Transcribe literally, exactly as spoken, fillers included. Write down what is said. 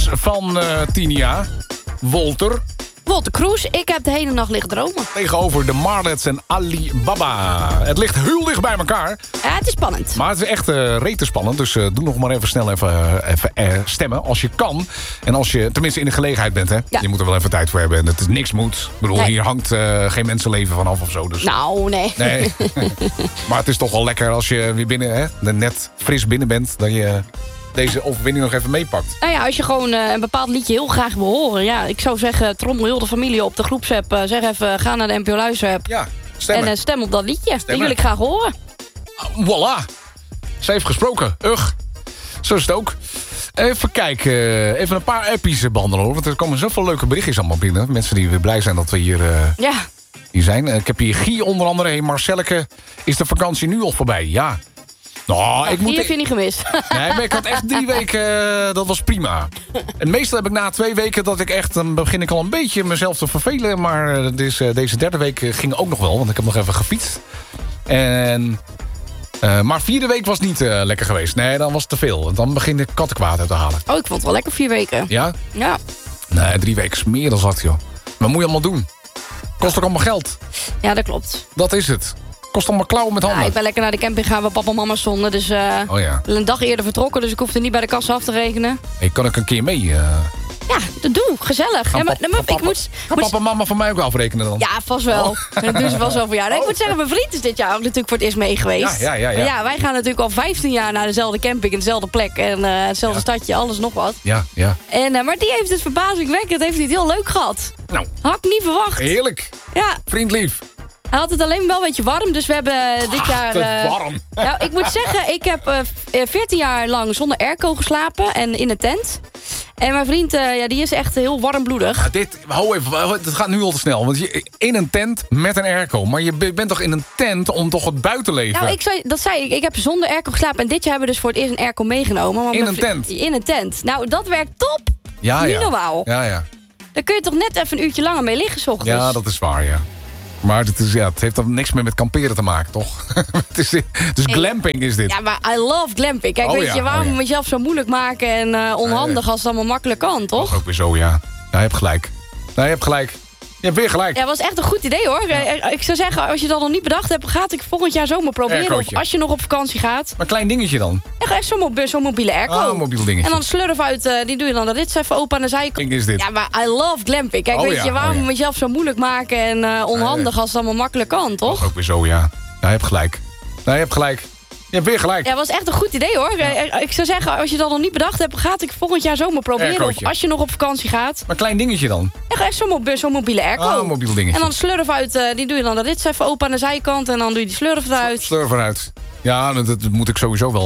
van uh, Tinia. Wolter. Wolter Kroes, ik heb de hele nacht liggen dromen. Tegenover de Marlets en Alibaba. Het ligt heel dicht bij elkaar. Ja, het is spannend. Maar het is echt uh, rete spannend. Dus uh, doe nog maar even snel even, uh, even uh, stemmen als je kan. En als je tenminste in de gelegenheid bent. Hè? Ja. Je moet er wel even tijd voor hebben. En het is niks moet. Ik bedoel, nee. Hier hangt uh, geen mensenleven vanaf of zo. Dus... Nou, nee. nee. Maar het is toch wel lekker als je weer binnen, hè, net fris binnen bent. Dat je deze overwinning nog even meepakt. Nou ja, als je gewoon uh, een bepaald liedje heel graag wil horen. Ja, ik zou zeggen, trommel heel de familie op de groepsapp. Uh, zeg even, ga naar de N P O Luisterapp. Ja, stemmen. En uh, stem op dat liedje. Die wil ik graag horen. Uh, voilà. Ze heeft gesproken. Ugh. Zo is het ook. Even kijken. Uh, even een paar appies behandelen hoor. Want er komen zoveel leuke berichtjes allemaal binnen. Mensen die weer blij zijn dat we hier, uh, ja. hier zijn. Uh, ik heb hier Guy onder andere. Hey Marcelleke, is de vakantie nu al voorbij? Ja. Nou, ja, ik moet... Die heb je niet gemist. Nee, maar ik had echt drie weken, uh, dat was prima. En meestal heb ik na twee weken dat ik echt... dan begin ik al een beetje mezelf te vervelen. Maar uh, deze, deze derde week ging ook nog wel, want ik heb nog even gefietst. En... Uh, maar vierde week was niet uh, lekker geweest. Nee, dan was het te veel. Dan begin ik kattenkwaad uit te halen. Oh, ik vond het wel lekker vier weken. Ja? Ja. Nee, drie weken is meer dan zat, joh. Wat moet je allemaal doen? Kost ook allemaal geld. Ja, dat klopt. Dat is het. Kost allemaal klauwen met handen. Ja, ik ben lekker naar de camping gaan waar papa en mama stonden. Dus uh, oh, ja. een dag eerder vertrokken. Dus ik hoefde niet bij de kassa af te rekenen. Hey, kan ik een keer mee? Uh... Ja, dat doe. Gezellig. Ja, maar, pap, maar, papa, ik moet, gaan moet... papa en mama van mij ook afrekenen dan? Ja, vast wel. Oh. Dat doen ze vast wel voor jou. Nee, oh. Ik moet zeggen, mijn vriend is dit jaar ook natuurlijk voor het eerst mee geweest. Ja, ja, ja, ja. Ja, wij gaan natuurlijk al vijftien jaar naar dezelfde camping, in dezelfde plek en uh, hetzelfde ja. stadje, alles nog wat. Ja, ja. En, uh, maar die heeft het verbazingwekkend, heeft hij het heel leuk gehad. Nou. Had ik niet verwacht. Heerlijk. Ja. Vriendlief. Hij had het alleen wel een beetje warm, dus we hebben dit Ach, jaar... Uh, warm. Nou, ik moet zeggen, ik heb uh, veertien jaar lang zonder airco geslapen en in een tent. En mijn vriend, uh, ja, die is echt heel warmbloedig. Ja, dit, hou even, het gaat nu al te snel. Want je, in een tent met een airco. Maar je bent toch in een tent om toch het buitenleven? Nou, ik zei, dat zei ik. Ik heb zonder airco geslapen. En dit jaar hebben we dus voor het eerst een airco meegenomen. Want in een tent? In een tent. Nou, dat werkt top. Ja, Niet ja. normaal. Ja, ja. Daar kun je toch net even een uurtje langer mee liggen, 's ochtends. Ja, dat is waar, ja. Maar het, is, ja, het heeft dan niks meer met kamperen te maken, toch? het is, dus glamping is dit. Ja, maar I love glamping. Kijk, oh, weet ja, je, waarom oh, ja. mezelf zo moeilijk maken en uh, onhandig... als het allemaal makkelijk kan, toch? Dat ook weer zo, ja. Ja, je hebt gelijk. Ja, je hebt gelijk. Je hebt weer gelijk. Ja, dat was echt een goed idee, hoor. Ja. Ik zou zeggen, als je dat nog niet bedacht hebt... gaat ik volgend jaar zomaar proberen. Aircootje. Of als je nog op vakantie gaat. Maar een klein dingetje dan? Echt, echt zo'n mobiele, zo mobiele airco. Ah, een mobiel dingetje. En dan slurf uit, uh, die doe je dan de rits even open aan de zijkant. Ding is dit. Ja, maar I love glamping. Kijk, oh, weet ja, je, waarom oh, ja. mezelf zo moeilijk maken en uh, onhandig... als het allemaal makkelijk kan, toch? Dat ook weer zo, ja. Ja, je hebt gelijk. Ja, je hebt gelijk. Je hebt weer gelijk. Ja, dat was echt een goed idee, hoor. Ja. Ik zou zeggen, als je dat nog niet bedacht hebt... gaat ik volgend jaar zomaar proberen. Aircootje. Of als je nog op vakantie gaat. Maar een klein dingetje dan? Echt, echt zo'n mobiele, zo mobiele airco. Ah, een mobiel dingetje. En dan slurf uit, uh, die doe je dan de rits even open aan de zijkant... en dan doe je die slurf eruit. Slurf eruit. Ja, dat, dat moet ik sowieso wel